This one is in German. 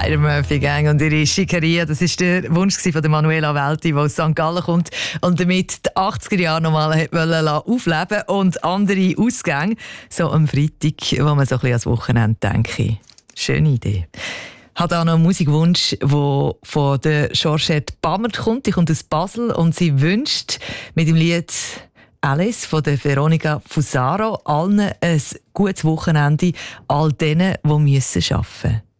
Spider Murphy Gang und ihre Schickeria. Das war der Wunsch von der Manuela Welti, die aus St. Gallen kommt und damit die 80er Jahre nochmal aufleben und andere Ausgänge. So am Freitag, wo man so ein bisschen ans Wochenende denke. Schöne Idee. Ich habe auch noch einen Musikwunsch, der von der Georgette Bammert kommt. Die kommt aus Basel und sie wünscht mit dem Lied Alice von der Veronica Fusaro allen ein gutes Wochenende, all denen, die arbeiten müssen.